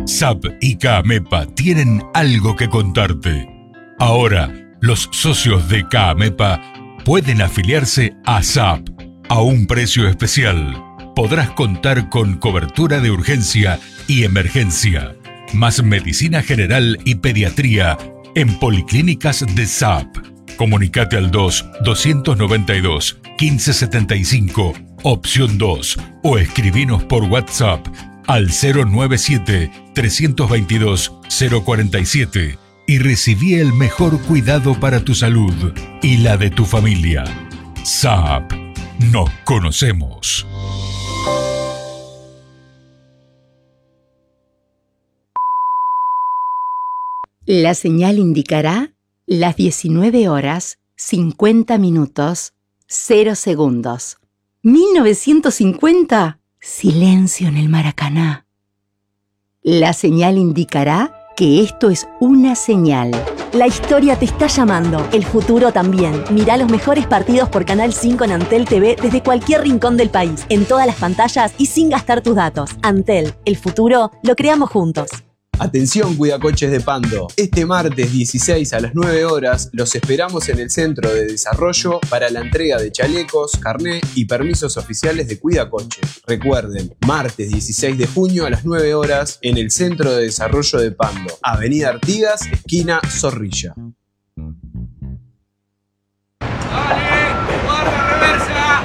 SAP y CAMEPA tienen algo que contarte. Ahora, los socios de CAMEPA pueden afiliarse a SAP a un precio especial. Podrás contar con cobertura de urgencia y emergencia, más medicina general y pediatría en policlínicas de SAP. Comunicate al 2-292-1575, opción 2, o escribinos por WhatsApp al 097-322-047 y recibí el mejor cuidado para tu salud y la de tu familia. SAP. Nos conocemos. La señal indicará las 19 horas, 50 minutos, 0 segundos. 1950. Silencio en el Maracaná. La señal indicará que esto es una señal. La historia te está llamando, el futuro también. Mirá los mejores partidos por Canal 5 en Antel TV desde cualquier rincón del país, en todas las pantallas y sin gastar tus datos. Antel, el futuro lo creamos juntos. Atención cuidacoches de Pando, este martes 16 a las 9 horas los esperamos en el Centro de Desarrollo para la entrega de chalecos, carné y permisos oficiales de cuidacoche. Recuerden, martes 16 de junio a las 9 horas en el Centro de Desarrollo de Pando, Avenida Artigas, esquina Zorrilla. ¡Dale! ¡Guarda reversa!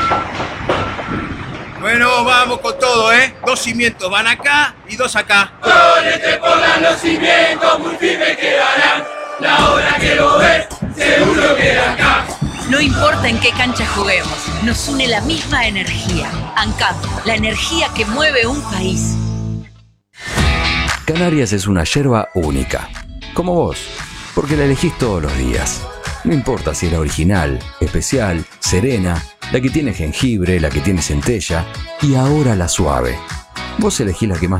Bueno, vamos con todo, ¿eh? 2 cimientos van acá y 2 acá. Ponete por los cimientos, muy firme quedarán. La hora que lo ves, seguro que acá. No importa en qué cancha juguemos, nos une la misma energía. ANCAP, la energía que mueve un país. Canarias es una yerba única, como vos, porque la elegís todos los días. No importa si es la original, especial, serena, la que tiene jengibre, la que tiene centella y ahora la suave. Vos elegís la que más